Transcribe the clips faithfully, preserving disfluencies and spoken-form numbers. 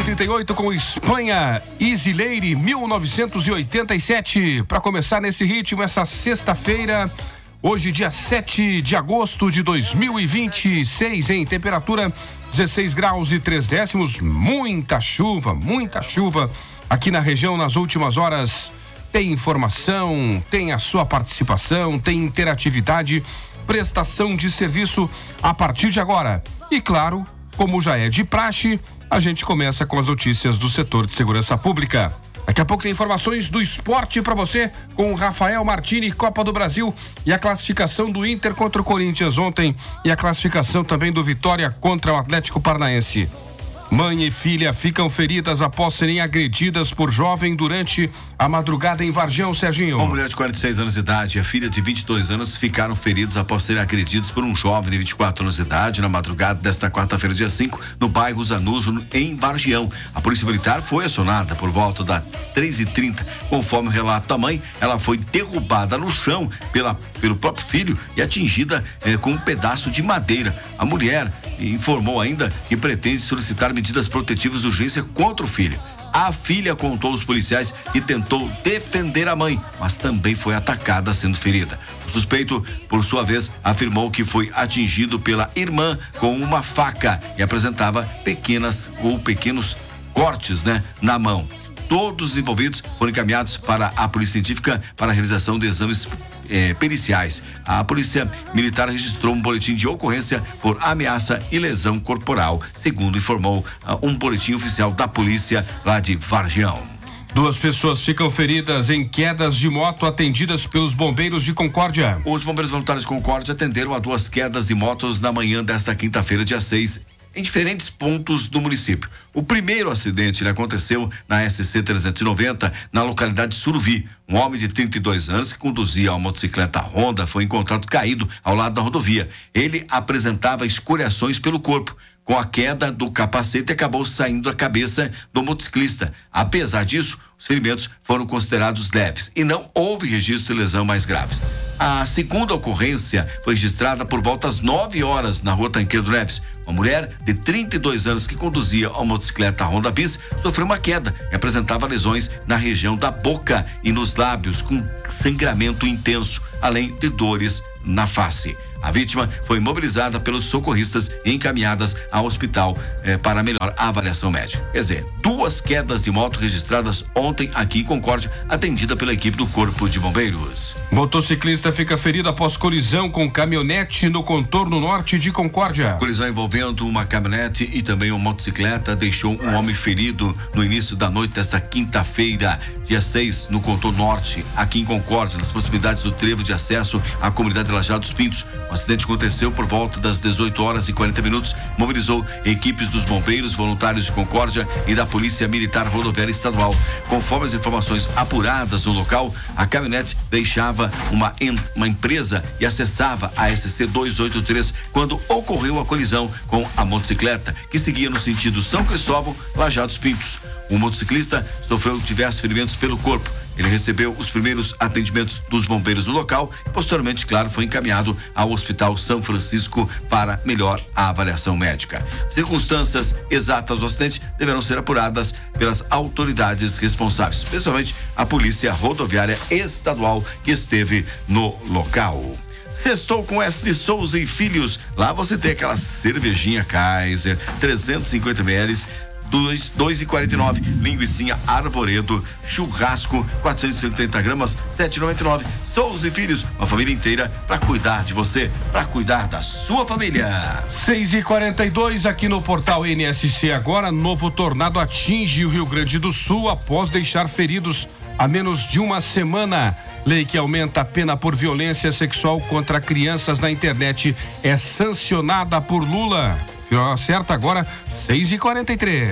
trinta e oito com Espanha, Easy Lady, mil novecentos e oitenta e sete. Para começar nesse ritmo, essa sexta-feira, hoje dia sete de agosto de dois mil e vinte e seis, em temperatura dezesseis graus e três décimos, muita chuva, muita chuva aqui na região nas últimas horas. Tem informação, tem a sua participação, tem interatividade, prestação de serviço a partir de agora. E claro, como já é de praxe, a gente começa com as notícias do setor de segurança pública. Daqui a pouco tem informações do esporte para você com o Rafael Martini, Copa do Brasil e a classificação do Inter contra o Corinthians ontem e a classificação também do Vitória contra o Atlético Paranaense. Mãe e filha ficam feridas após serem agredidas por jovem durante a madrugada em Vargião, Serginho. Uma mulher de quarenta e seis anos de idade e a filha de vinte e dois anos ficaram feridos após serem agredidos por um jovem de vinte e quatro anos de idade na madrugada desta quarta-feira, dia cinco, no bairro Zanuso, em Vargião. A polícia militar foi acionada por volta das três e trinta. Conforme o relato da mãe, ela foi derrubada no chão pela, pelo próprio filho e atingida eh, com um pedaço de madeira. A mulher informou ainda que pretende solicitar medidas protetivas de urgência contra o filho. A filha contou aos policiais que tentou defender a mãe, mas também foi atacada, sendo ferida. O suspeito, por sua vez, afirmou que foi atingido pela irmã com uma faca e apresentava pequenas ou pequenos cortes, né, na mão. Todos os envolvidos foram encaminhados para a Polícia Científica para a realização de exames Eh, periciais. A polícia militar registrou um boletim de ocorrência por ameaça e lesão corporal, segundo informou uh, um boletim oficial da polícia lá de Vargião. Duas pessoas ficam feridas em quedas de moto atendidas pelos bombeiros de Concórdia. Os bombeiros voluntários de Concórdia atenderam a duas quedas de motos na manhã desta quinta-feira, dia seis, em diferentes pontos do município. O primeiro acidente ele aconteceu na S C trezentos e noventa, na localidade de Suruvi. Um homem de trinta e dois anos que conduzia uma motocicleta Honda foi encontrado caído ao lado da rodovia. Ele apresentava escoriações pelo corpo. Com a queda do capacete, acabou saindo a cabeça do motociclista. Apesar disso, os ferimentos foram considerados leves e não houve registro de lesão mais graves. A segunda ocorrência foi registrada por volta às nove horas na rua Tanqueiro Neves. Uma mulher de trinta e dois anos que conduzia a motocicleta Honda Bis sofreu uma queda e apresentava lesões na região da boca e nos lábios, com sangramento intenso, além de dores na face. A vítima foi imobilizada pelos socorristas e encaminhadas ao hospital eh, para melhor avaliação médica. Quer dizer, duas quedas de moto registradas ontem aqui em Concórdia, atendida pela equipe do Corpo de Bombeiros. Motociclista fica ferido após colisão com caminhonete no contorno norte de Concórdia. Colisão envolvendo uma caminhonete e também uma motocicleta deixou um homem ferido no início da noite desta quinta-feira, dia seis, no contorno norte, aqui em Concórdia, nas proximidades do trevo de acesso à comunidade de Lajeado dos Pintos. O acidente aconteceu por volta das dezoito horas e quarenta minutos, mobilizou equipes dos bombeiros, voluntários de Concórdia e da Polícia Militar Rodoviária Estadual. Conforme as informações apuradas no local, a caminhonete deixava uma, uma empresa e acessava a S C duzentos e oitenta e três quando ocorreu a colisão com a motocicleta, que seguia no sentido São Cristóvão, Lajeado dos Pintos. O motociclista sofreu diversos ferimentos pelo corpo. Ele recebeu os primeiros atendimentos dos bombeiros no local e, posteriormente, claro, foi encaminhado ao Hospital São Francisco para melhor avaliação médica. Circunstâncias exatas do acidente deverão ser apuradas pelas autoridades responsáveis, especialmente a Polícia Rodoviária Estadual que esteve no local. Sextou com Wesley Souza e Filhos. Lá você tem aquela cervejinha Kaiser, trezentos e cinquenta mililitros, dois e quarenta e nove, linguicinha Arvoredo, churrasco quatrocentos e setenta gramas, sete e noventa e nove. Souza e Filhos, uma família inteira para cuidar de você, para cuidar da sua família. seis e quarenta e dois aqui no portal N S C agora. Novo tornado atinge o Rio Grande do Sul após deixar feridos há menos de uma semana. Lei que aumenta a pena por violência sexual contra crianças na internet é sancionada por Lula. Certo agora, seis e quarenta e três.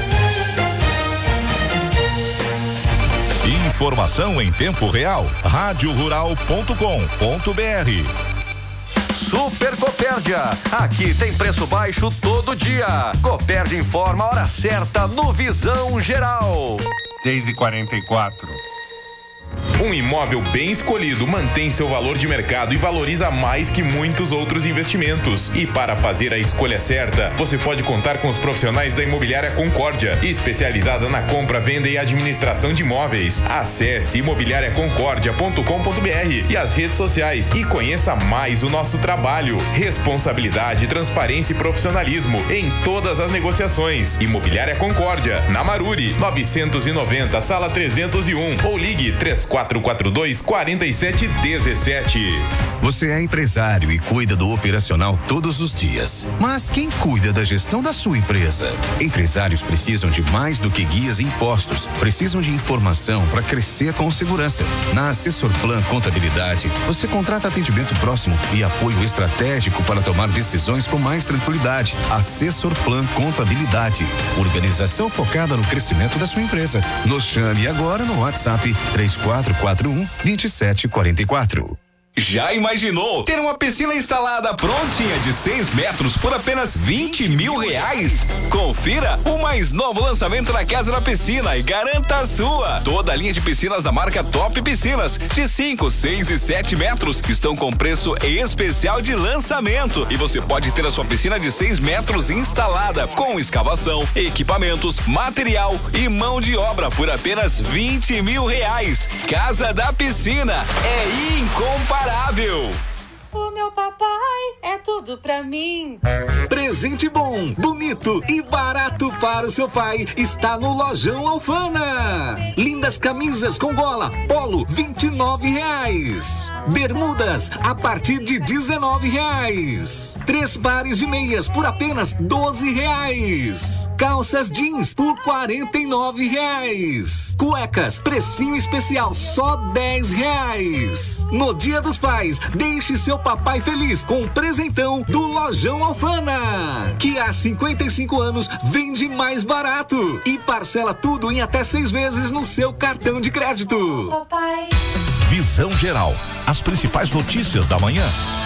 Informação em tempo real. rádio rural ponto com ponto br. Super Copérdia. Aqui tem preço baixo todo dia. Copérdia informa a hora certa no Visão Geral. seis e quarenta e quatro. Um imóvel bem escolhido mantém seu valor de mercado e valoriza mais que muitos outros investimentos. E para fazer a escolha certa, você pode contar com os profissionais da Imobiliária Concórdia, especializada na compra, venda e administração de imóveis. Acesse imobiliária concórdia ponto com ponto br e as redes sociais e conheça mais o nosso trabalho. Responsabilidade, transparência e profissionalismo em todas as negociações. Imobiliária Concórdia, na Maruri, novecentos e noventa, sala trezentos e um, ou ligue três quatro quatro dois, quatro sete um sete. Você é empresário e cuida do operacional todos os dias. Mas quem cuida da gestão da sua empresa? Empresários precisam de mais do que guias e impostos. Precisam de informação para crescer com segurança. Na Assessor Plan Contabilidade, você contrata atendimento próximo e apoio estratégico para tomar decisões com mais tranquilidade. Assessor Plan Contabilidade. Organização focada no crescimento da sua empresa. Nos chame agora no WhatsApp três quatro quatro um, dois sete quatro quatro. Já imaginou ter uma piscina instalada prontinha de seis metros por apenas vinte mil reais? Confira o mais novo lançamento na Casa da Piscina e garanta a sua. Toda a linha de piscinas da marca Top Piscinas de cinco, seis e sete metros estão com preço especial de lançamento e você pode ter a sua piscina de seis metros instalada com escavação, equipamentos, material e mão de obra por apenas vinte mil reais. Casa da Piscina é incomparável. O meu papai é tudo pra mim. Presente bom, bonito e barato para o seu pai está no Lojão Alfana. Lindas camisas com gola, polo, vinte e nove reais. Bermudas a partir de dezenove reais. Três pares de meias por apenas doze reais. Calças jeans por quarenta e nove reais. Cuecas, precinho especial, só dez reais. No Dia dos Pais, deixe seu papai feliz com o presentão do Lojão Alfana, que há cinquenta e cinco anos vende mais barato e parcela tudo em até seis vezes no seu cartão de crédito. Papai. Visão Geral. As principais notícias da manhã.